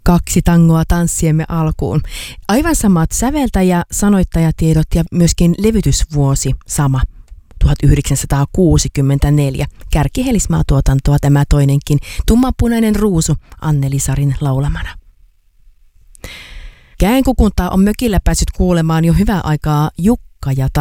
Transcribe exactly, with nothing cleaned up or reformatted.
Kaksi tangoa tanssiemme alkuun. Aivan samat säveltäjä, sanoittajatiedot ja myöskin levytysvuosi sama. tuhatyhdeksänsataakuusikymmentäneljä. Kärki Helismaa tuotantoa tämä toinenkin. Tummanpunainen ruusu Anneli Sarin laulamana. Käenkukuntaa on mökillä päässyt kuulemaan jo hyvää aikaa Jukka ja